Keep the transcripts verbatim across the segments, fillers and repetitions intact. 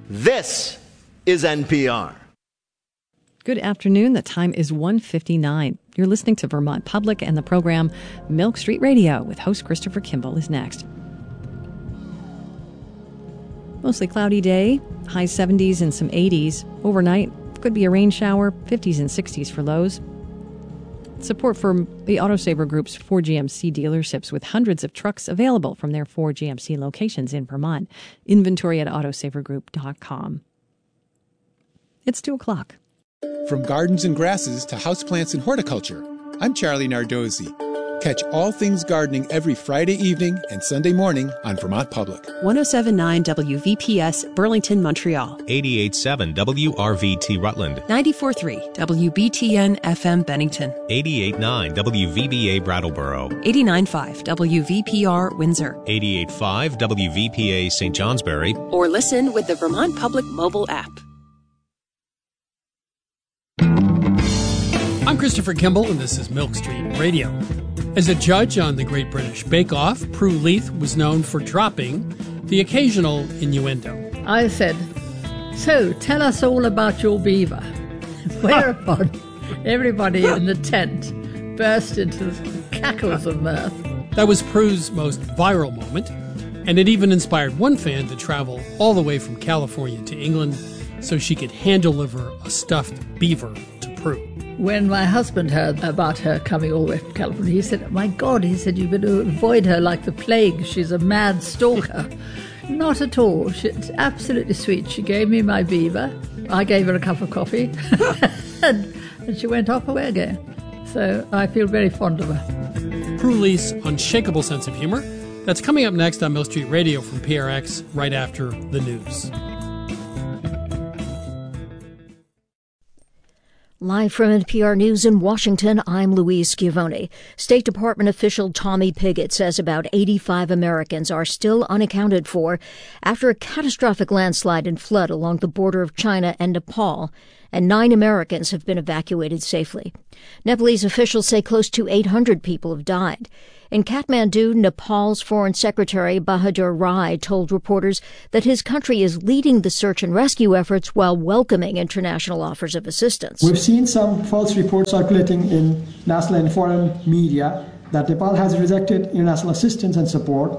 This is N P R. Good afternoon. The time is one fifty-nine. You're listening to Vermont Public, and the program Milk Street Radio with host Christopher Kimball is next. Mostly cloudy day, high seventies and some eighties. Overnight, could be a rain shower, fifties and sixties for lows. Support for the Autosaver Group's Ford G M C dealerships with hundreds of trucks available from their Ford G M C locations in Vermont. Inventory at autosaver group dot com. It's two o'clock. From gardens and grasses to houseplants and horticulture, I'm Charlie Nardozzi. Catch all things gardening every Friday evening and Sunday morning on Vermont Public. one oh seven point nine W V P S, Burlington, Montreal. eighty-eight point seven W R V T Rutland. ninety-four point three W B T N F M Bennington. eighty-eight point nine W V B A Brattleboro. eighty-nine point five W V P R Windsor. eighty-eight point five W V P A Saint Johnsbury. Or listen with the Vermont Public mobile app. I'm Christopher Kimball, and this is Milk Street Radio. As a judge on the Great British Bake Off, Prue Leith was known for dropping the occasional innuendo. I said, "So, tell us all about your beaver." Whereupon everybody in the tent burst into cackles of mirth. That was Prue's most viral moment, and it even inspired one fan to travel all the way from California to England so she could hand-deliver a stuffed beaver to Prue. When my husband heard about her coming all the way from California, he said, "My God," he said, "you better avoid her like the plague. She's a mad stalker." Not at all. She's absolutely sweet. She gave me my beaver. I gave her a cup of coffee. and, and she went off away again. So I feel very fond of her. Prue Leith's unshakable sense of humor. That's coming up next on Mill Street Radio from P R X right after the news. Live from N P R News in Washington, I'm Louise Schiavone. State Department official Tommy Pigott says about eighty-five Americans are still unaccounted for after a catastrophic landslide and flood along the border of China and Nepal, and nine Americans have been evacuated safely. Nepalese officials say close to eight hundred people have died. In Kathmandu, Nepal's Foreign Secretary Bahadur Rai told reporters that his country is leading the search and rescue efforts while welcoming international offers of assistance. We've seen some false reports circulating in national and foreign media that Nepal has rejected international assistance and support.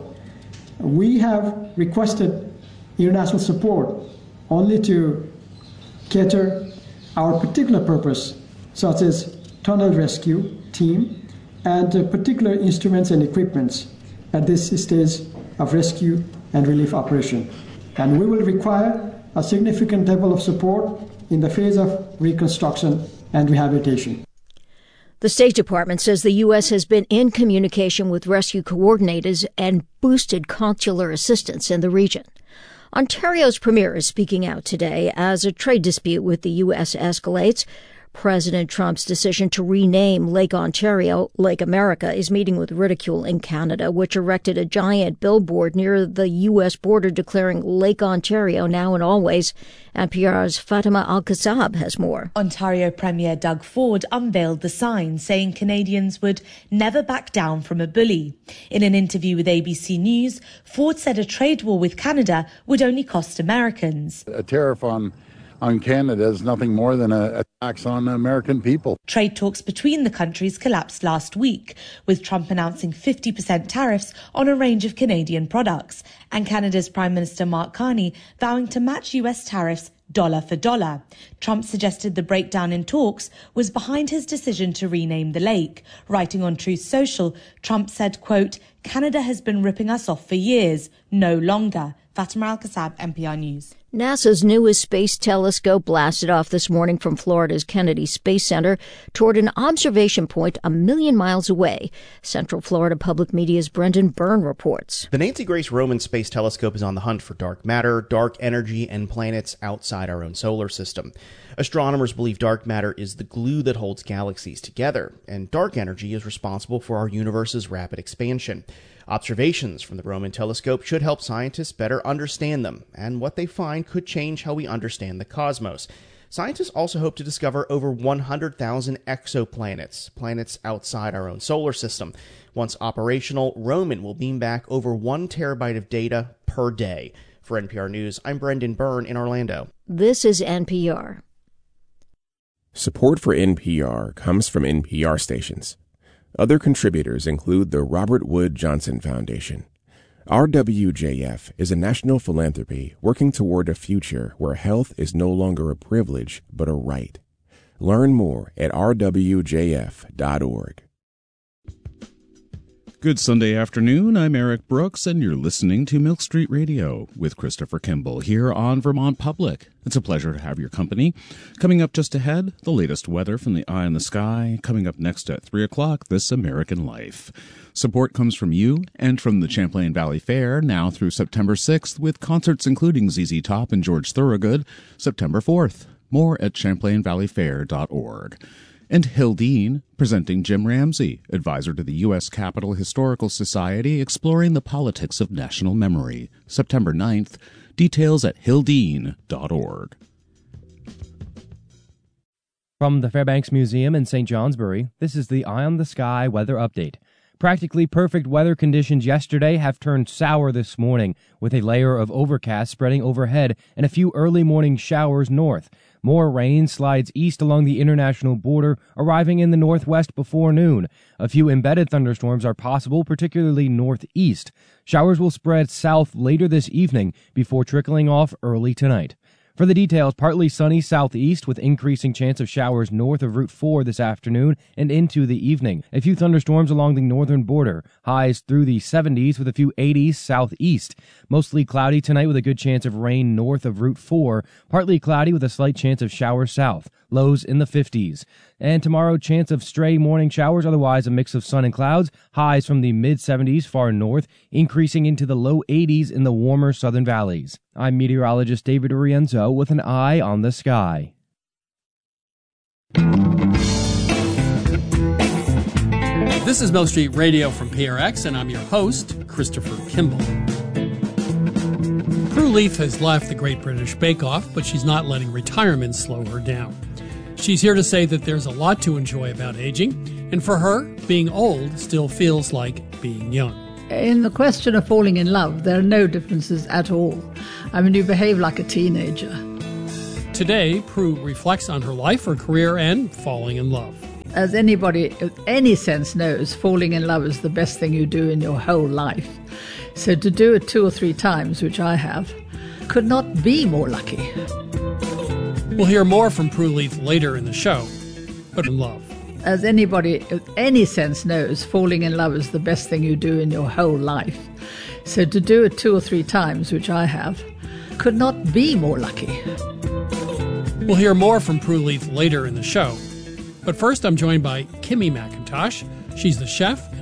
We have requested international support only to cater our particular purpose, such as tunnel rescue team, and uh, particular instruments and equipments at this stage of rescue and relief operation. And we will require a significant level of support in the phase of reconstruction and rehabilitation. The State Department says the U S has been in communication with rescue coordinators and boosted consular assistance in the region. Ontario's premier is speaking out today as a trade dispute with the U S escalates. President Trump's decision to rename Lake Ontario Lake America is meeting with ridicule in Canada, which erected a giant billboard near the U S border declaring Lake Ontario now and always. N P R's Fatima Al-Kassab has more. Ontario Premier Doug Ford unveiled the sign saying Canadians would never back down from a bully. In an interview with A B C News, Ford said a trade war with Canada would only cost Americans. A tariff on on Canada is nothing more than a, a tax on American people. Trade talks between the countries collapsed last week, with Trump announcing fifty percent tariffs on a range of Canadian products, and Canada's Prime Minister Mark Carney vowing to match U S tariffs dollar for dollar. Trump suggested the breakdown in talks was behind his decision to rename the lake. Writing on Truth Social, Trump said, quote, "Canada has been ripping us off for years, no longer." Fatima Al-Kassab, N P R News. NASA's newest space telescope blasted off this morning from Florida's Kennedy Space Center toward an observation point a million miles away. Central Florida Public Media's Brendan Byrne reports. The Nancy Grace Roman Space Telescope is on the hunt for dark matter, dark energy, and planets outside our own solar system. Astronomers believe dark matter is the glue that holds galaxies together, and dark energy is responsible for our universe's rapid expansion. Observations from the Roman telescope should help scientists better understand them, and what they find could change how we understand the cosmos. Scientists also hope to discover over one hundred thousand exoplanets, planets outside our own solar system. Once operational, Roman will beam back over one terabyte of data per day. For N P R News, I'm Brendan Byrne in Orlando. This is N P R. Support for N P R comes from N P R stations. Other contributors include the Robert Wood Johnson Foundation. R W J F is a national philanthropy working toward a future where health is no longer a privilege but a right. Learn more at r w j f dot org. Good Sunday afternoon. I'm Eric Brooks, and you're listening to Milk Street Radio with Christopher Kimball here on Vermont Public. It's a pleasure to have your company. Coming up just ahead, the latest weather from the Eye in the Sky. Coming up next at three o'clock, This American Life. Support comes from you and from the Champlain Valley Fair now through September sixth, with concerts including Z Z Top and George Thorogood September fourth. More at champlain valley fair dot org. And Hildene, presenting Jim Ramsey, advisor to the U S Capitol Historical Society, exploring the politics of national memory. September ninth. Details at hildene dot org. From the Fairbanks Museum in Saint Johnsbury, this is the Eye on the Sky weather update. Practically perfect weather conditions yesterday have turned sour this morning, with a layer of overcast spreading overhead and a few early morning showers north. More rain slides east along the international border, arriving in the northwest before noon. A few embedded thunderstorms are possible, particularly northeast. Showers will spread south later this evening before trickling off early tonight. For the details, partly sunny southeast with increasing chance of showers north of Route four this afternoon and into the evening. A few thunderstorms along the northern border. Highs through the seventies with a few eighties southeast. Mostly cloudy tonight with a good chance of rain north of Route four. Partly cloudy with a slight chance of showers south. Lows in the fifties. And tomorrow, chance of stray morning showers, otherwise a mix of sun and clouds. Highs from the mid-seventies far north, increasing into the low eighties in the warmer southern valleys. I'm meteorologist David Urienzo with an eye on the sky. This is Milk Street Radio from P R X, and I'm your host, Christopher Kimball. Prue Leith has left the Great British Bake Off, but she's not letting retirement slow her down. She's here to say that there's a lot to enjoy about aging, and for her, being old still feels like being young. In the question of falling in love, there are no differences at all. I mean, you behave like a teenager. Today, Prue reflects on her life, her career, and falling in love. As anybody with any sense knows, falling in love is the best thing you do in your whole life. So to do it two or three times, which I have, could not be more lucky. We'll hear more from Prue Leith later in the show, but in love. As anybody with any sense knows, falling in love is the best thing you do in your whole life. So to do it two or three times, which I have, could not be more lucky. We'll hear more from Prue Leith later in the show. But first, I'm joined by Kimmy McIntosh. She's the chef